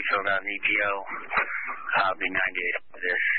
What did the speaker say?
filled out an EPO. I'll be 90 days after this.